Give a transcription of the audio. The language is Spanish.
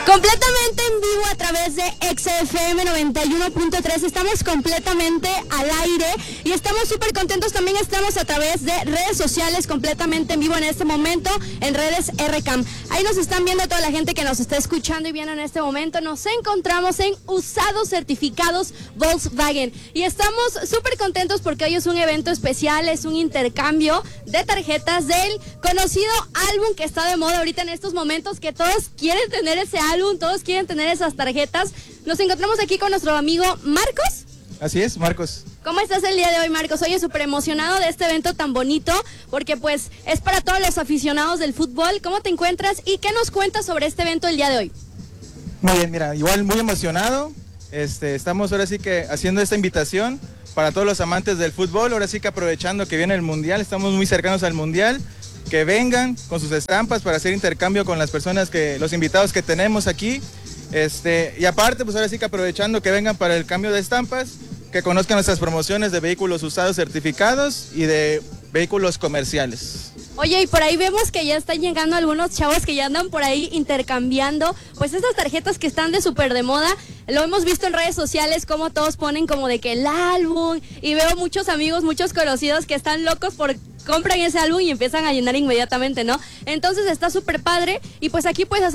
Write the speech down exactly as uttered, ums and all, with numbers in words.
Completamente en vivo a través de X F M noventa y uno punto tres, estamos completamente al aire y estamos súper contentos. También estamos a través de redes sociales completamente en vivo en este momento, en redes R C A M. Ahí nos están viendo toda la gente que nos está escuchando y viendo en este momento. Nos encontramos en Usados Certificados Volkswagen y estamos súper contentos porque hoy es un evento especial, es un intercambio de tarjetas del conocido álbum que está de moda ahorita en estos momentos, que todos quieren tener ese álbum, todos quieren tener esas tarjetas. Nos encontramos aquí con nuestro amigo Marcos. Así es, Marcos. ¿Cómo estás el día de hoy, Marcos? Oye, súper emocionado de este evento tan bonito, porque pues es para todos los aficionados del fútbol. ¿Cómo te encuentras y qué nos cuentas sobre este evento el día de hoy? Muy bien, mira, igual muy emocionado. Este, estamos ahora sí que haciendo esta invitación para todos los amantes del fútbol. Ahora sí que aprovechando que viene el Mundial, estamos muy cercanos al Mundial. Que vengan con sus estampas para hacer intercambio con las personas que, los invitados que tenemos aquí. Este, y aparte, pues ahora sí que aprovechando que vengan para el cambio de estampas, que conozcan nuestras promociones de vehículos usados certificados y de vehículos comerciales. Oye, y por ahí vemos que ya están llegando algunos chavos que ya andan por ahí intercambiando, pues estas tarjetas que están de súper de moda. Lo hemos visto en redes sociales, como todos ponen como de que el álbum, y veo muchos amigos, muchos conocidos que están locos por compran ese álbum y empiezan a llenar inmediatamente, ¿no? Entonces está súper padre y pues aquí puedes hacer